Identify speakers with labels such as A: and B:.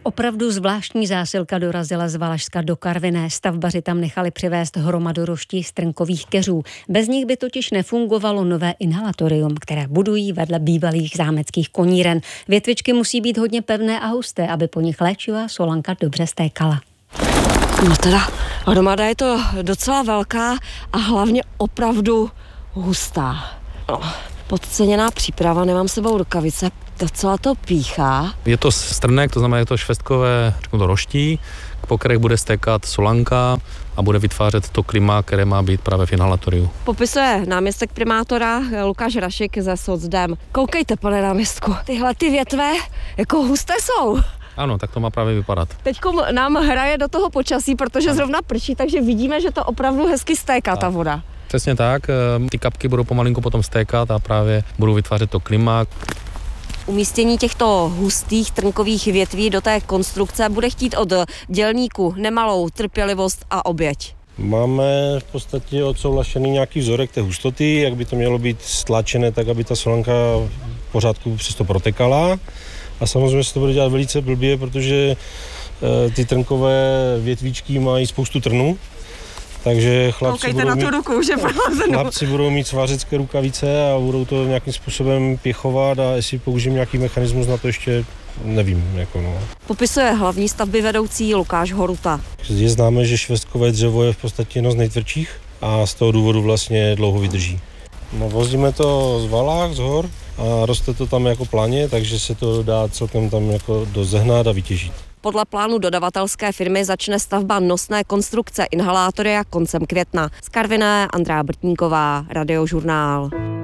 A: Opravdu zvláštní zásilka dorazila z Valašska do Karviné. Stavbaři tam nechali přivést hromadu roští strnkových keřů. Bez nich by totiž nefungovalo nové inhalatorium, které budují vedle bývalých zámeckých koníren. Větvičky musí být hodně pevné a husté, aby po nich léčivá solanka dobře stékala.
B: No teda, hromada je to docela velká a hlavně opravdu hustá. No, podceněná příprava, nemám sebou rukavice, docela to píchá.
C: Je to strnek, to znamená, je to švestkové, řeknu to, roští, po kterých bude stékat solanka a bude vytvářet to klima, které má být právě v inhalatoriu.
B: Popisuje náměstek primátora Lukáš Rašik ze Socdem. Koukejte, pane náměstku, tyhle ty větve jako husté jsou.
C: Ano, tak to má právě vypadat.
B: Teďko nám hraje do toho počasí, protože zrovna prší, takže vidíme, že to opravdu hezky stéká ta voda.
C: Přesně tak, ty kapky budou pomalinku potom stékat a právě budou vytvářet to klima.
B: Umístění těchto hustých trnkových větví do té konstrukce bude chtít od dělníků nemalou trpělivost a oběť.
D: Máme v podstatě odsouhlašený nějaký vzorek té hustoty, jak by to mělo být stlačené, tak aby ta solanka v pořádku přesto protekala. A samozřejmě se to bude dělat velice blbě, protože ty trnkové větvičky mají spoustu trnů. Takže chlapci budou mít svářecké rukavice a budou to nějakým způsobem pěchovat, a jestli použijem nějaký mechanismus na to, ještě nevím.
B: Popisuje hlavní stavby vedoucí Lukáš Horuta.
D: Je známe, že švestkové dřevo je v podstatě jedno z nejtvrdších a z toho důvodu vlastně dlouho vydrží. No, vozíme to z Valách, z hor a roste to tam jako planě, takže se to dá celkem tam jako dozehnat a vytěžit.
B: Podle plánu dodavatelské firmy začne stavba nosné konstrukce inhalátoria koncem května. Z Karviné Andrea Brtníková, Radiožurnál.